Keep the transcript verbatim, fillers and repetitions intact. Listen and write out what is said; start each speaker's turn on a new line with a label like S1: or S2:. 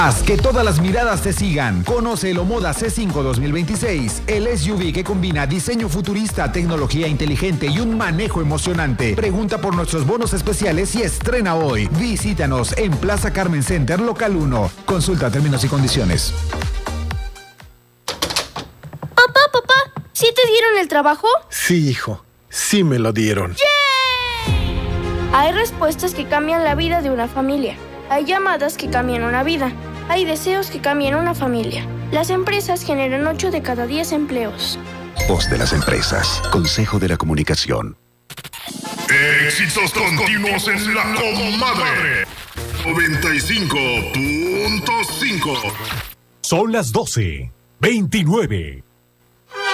S1: Haz que todas las miradas te sigan. Conoce el Omoda C cinco dos mil veintiséis, el S U V que combina diseño futurista, tecnología inteligente y un manejo emocionante. Pregunta por nuestros bonos especiales y estrena hoy. Visítanos en Plaza Carmen Center, local uno. Consulta términos y condiciones.
S2: Papá, papá, ¿sí te dieron el trabajo?
S3: Sí, hijo, sí me lo dieron.
S2: ¡Yay! Hay respuestas que cambian la vida de una familia. Hay llamadas que cambian una vida. Hay deseos que cambian una familia. Las empresas generan ocho de cada diez empleos.
S4: Voz de las empresas. Consejo de la Comunicación.
S5: Éxitos continuos en la comadre. noventa y cinco punto cinco.
S6: Son las doce, veintinueve.